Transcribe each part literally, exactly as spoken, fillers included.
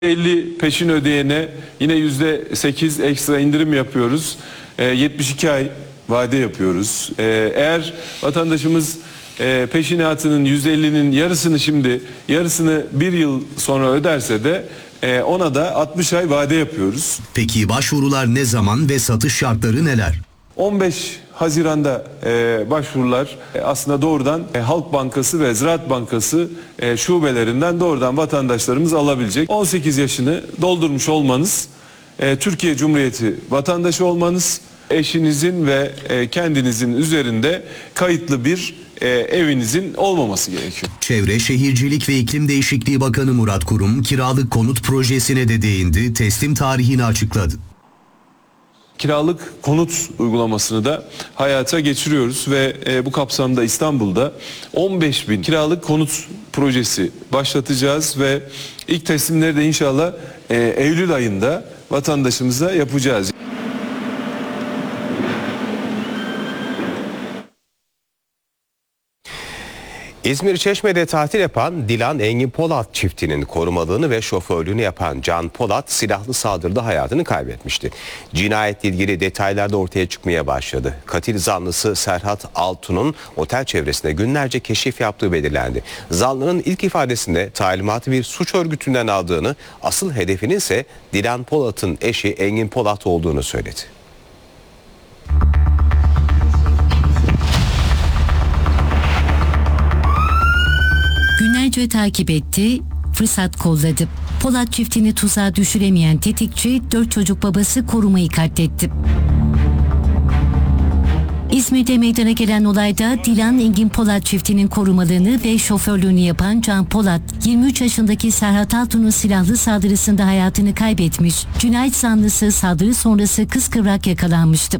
elli peşin ödeyene yine yüzde sekiz ekstra indirim yapıyoruz. E, yetmiş iki ay vade yapıyoruz. E, eğer vatandaşımız e, peşinatının yüzde ellinin yarısını şimdi, yarısını bir yıl sonra öderse de e, ona da altmış ay vade yapıyoruz. Peki başvurular ne zaman ve satış şartları neler? on beş Haziran'da e, başvurular e, aslında doğrudan e, Halk Bankası ve Ziraat Bankası e, şubelerinden doğrudan vatandaşlarımız alabilecek. on sekiz yaşını doldurmuş olmanız, e, Türkiye Cumhuriyeti vatandaşı olmanız, eşinizin ve e, kendinizin üzerinde kayıtlı bir e, evinizin olmaması gerekiyor. Çevre, Şehircilik ve İklim Değişikliği Bakanı Murat Kurum kiralık konut projesine de değindi, teslim tarihini açıkladı. Kiralık konut uygulamasını da hayata geçiriyoruz ve e, bu kapsamda İstanbul'da on beş bin kiralık konut projesi başlatacağız ve ilk teslimleri de inşallah e, Eylül ayında vatandaşımıza yapacağız. İzmir Çeşme'de tatil yapan Dilan Engin Polat çiftinin korumalığını ve şoförlüğünü yapan Can Polat silahlı saldırıda hayatını kaybetmişti. Cinayetle ilgili detaylar da ortaya çıkmaya başladı. Katil zanlısı Serhat Altun'un otel çevresinde günlerce keşif yaptığı belirlendi. Zanlının ilk ifadesinde talimatı bir suç örgütünden aldığını, asıl hedefinin ise Dilan Polat'ın eşi Engin Polat olduğunu söyledi. Günlerce takip etti, fırsat kolladı. Polat çiftini tuzağa düşüremeyen tetikçi, dört çocuk babası korumayı katletti. İzmir'de meydana gelen olayda Dilan Engin Polat çiftinin korumalığını ve şoförlüğünü yapan Can Polat, yirmi üç yaşındaki Serhat Altun'un silahlı saldırısında hayatını kaybetmiş. Cinayet zanlısı saldırı sonrası kıskıvrak yakalanmıştı.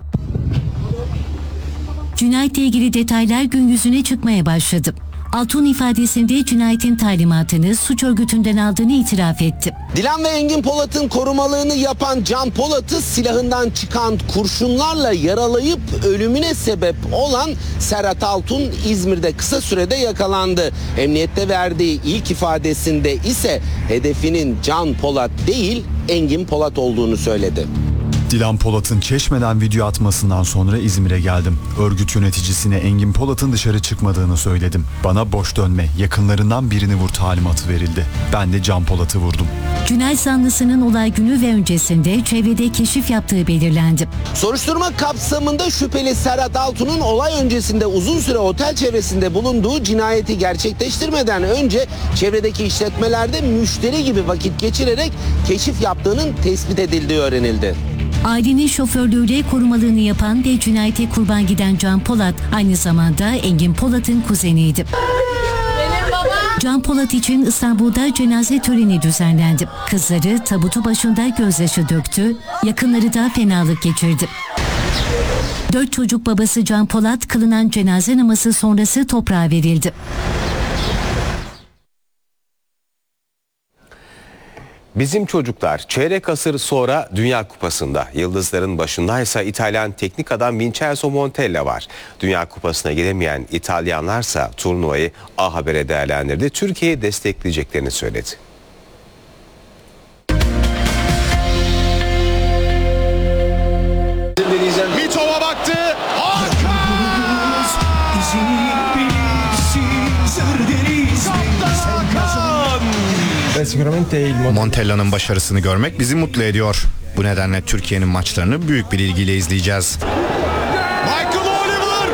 Cinayetle ilgili detaylar gün yüzüne çıkmaya başladı. Altun ifadesinde cinayetin talimatını suç örgütünden aldığını itiraf etti. Dilan ve Engin Polat'ın korumalığını yapan Can Polat'ı silahından çıkan kurşunlarla yaralayıp ölümüne sebep olan Serhat Altun İzmir'de kısa sürede yakalandı. Emniyette verdiği ilk ifadesinde ise hedefinin Can Polat değil Engin Polat olduğunu söyledi. Dilan Polat'ın Çeşme'den video atmasından sonra İzmir'e geldim. Örgüt yöneticisine Engin Polat'ın dışarı çıkmadığını söyledim. Bana boş dönme, yakınlarından birini vur talimatı verildi. Ben de Can Polat'ı vurdum. Cinayet zanlısının olay günü ve öncesinde çevrede keşif yaptığı belirlendi. Soruşturma kapsamında şüpheli Serhat Altun'un olay öncesinde uzun süre otel çevresinde bulunduğu, cinayeti gerçekleştirmeden önce çevredeki işletmelerde müşteri gibi vakit geçirerek keşif yaptığının tespit edildiği öğrenildi. Ailenin şoförlüğüyle korumalığını yapan ve cinayete kurban giden Can Polat aynı zamanda Engin Polat'ın kuzeniydi. Can Polat için İstanbul'da cenaze töreni düzenlendi. Kızları tabutu başında gözyaşı döktü, yakınları da fenalık geçirdi. Dört çocuk babası Can Polat kılınan cenaze namazı sonrası toprağa verildi. Bizim çocuklar çeyrek asır sonra Dünya Kupası'nda, yıldızların başındaysa İtalyan teknik adam Vincenzo Montella var. Dünya Kupası'na gidemeyen İtalyanlarsa turnuvayı A Haber'e değerlendirdi. Türkiye'yi destekleyeceklerini söyledi. Mitova baktı. Montella'nın başarısını görmek bizi mutlu ediyor. Bu nedenle Türkiye'nin maçlarını büyük bir ilgiyle izleyeceğiz. Michael Oliver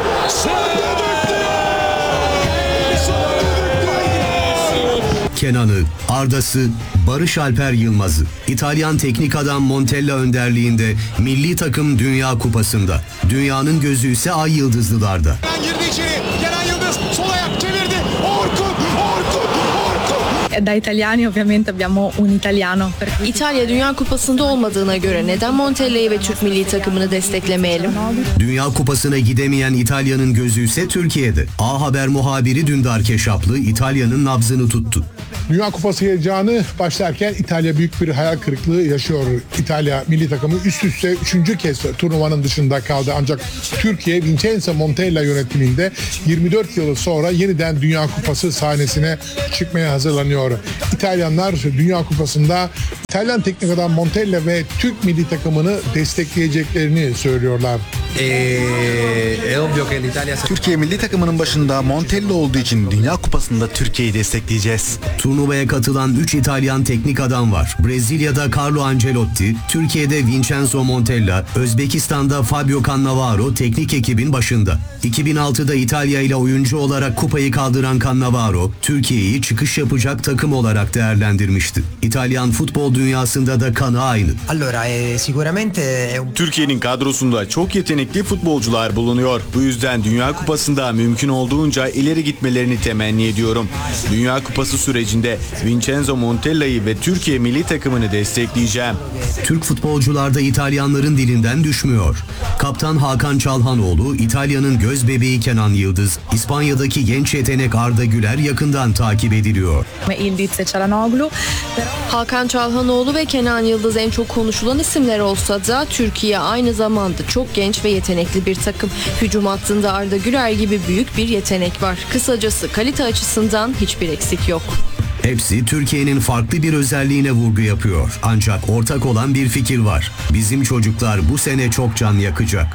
Kenan'ı, Arda'sı, Barış Alper Yılmaz'ı, İtalyan teknik adam Montella önderliğinde milli takım Dünya Kupası'nda. Dünyanın gözü ise Ay Yıldızlılar'da. Kenan girdi içeri. Kenan Yıldız sol ayak çevirdi. Orkun, Orkun, Orkun. Da italiani ovviamente abbiamo un italiano. İtalya Dünya Kupası'nda olmadığına göre neden Montella'yı ve Türk milli takımını desteklemeyelim? Dünya Kupası'na gidemeyen İtalya'nın gözü ise Türkiye'de. A Haber muhabiri Dündar Keşaplı İtalya'nın nabzını tuttu. Dünya Kupası heyecanı başlarken İtalya büyük bir hayal kırıklığı yaşıyor. İtalya milli takımı üst üste üçüncü kez turnuvanın dışında kaldı. Ancak Türkiye Vincenzo Montella yönetiminde yirmi dört yıl sonra yeniden Dünya Kupası sahnesine çıkmaya hazırlanıyor. ediyor. İtalyanlar Dünya Kupası'nda İtalyan teknik adam Montella ve Türk milli takımını destekleyeceklerini söylüyorlar. Türkiye milli takımının başında Montella olduğu için Dünya Kupası'nda Türkiye'yi destekleyeceğiz. Turnuvaya katılan üç İtalyan teknik adam var. Brezilya'da Carlo Ancelotti, Türkiye'de Vincenzo Montella, Özbekistan'da Fabio Cannavaro teknik ekibin başında. iki bin altıda İtalya ile oyuncu olarak kupayı kaldıran Cannavaro, Türkiye'yi çıkış yapacak takım olarak değerlendirmişti. İtalyan futbol dünyasında da kanı aynı. Türkiye'nin kadrosunda çok yetenekli futbolcular bulunuyor. Bu yüzden Dünya Kupası'nda mümkün olduğunca ileri gitmelerini temenni ediyorum. Dünya Kupası sürecinde Vincenzo Montella'yı ve Türkiye milli takımını destekleyeceğim. Türk futbolcular da İtalyanların dilinden düşmüyor. Kaptan Hakan Çalhanoğlu, İtalya'nın göz bebeği Kenan Yıldız, İspanya'daki genç yetenek Arda Güler yakından takip ediliyor. Hakan Çalhanoğlu ve Kenan Yıldız en çok konuşulan isimler olsa da Türkiye aynı zamanda çok genç ve yetenekli bir takım. Hücum hattında Arda Güler gibi büyük bir yetenek var. Kısacası kalite açısından hiçbir eksik yok. Hepsi Türkiye'nin farklı bir özelliğine vurgu yapıyor. Ancak ortak olan bir fikir var. Bizim çocuklar bu sene çok can yakacak.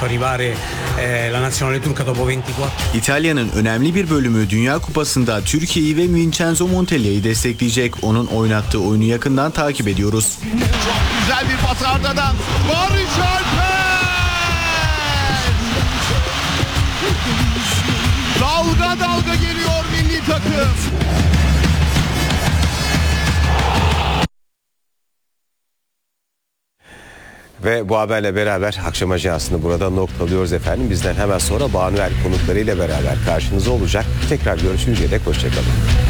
İtalya'nın önemli bir bölümü Dünya Kupası'nda Türkiye'yi ve Vincenzo Montella'yı destekleyecek. Onun oynattığı oyunu yakından takip ediyoruz. Çok güzel bir pas Arda'dan. Barış Alper! Dalga dalga geliyor milli takım. Ve bu haberle beraber akşam ajansını burada noktalıyoruz efendim. Bizden hemen sonra Banuel konuklarıyla beraber karşınızda olacak. Tekrar görüşünceye dek hoşçakalın.